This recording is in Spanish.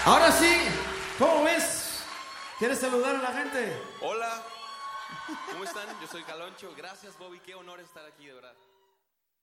Ahora sí, ¿cómo ves? ¿Quieres saludar a la gente? Hola, ¿cómo están? Yo soy Caloncho. Gracias, Bobby. Qué honor estar aquí, de verdad.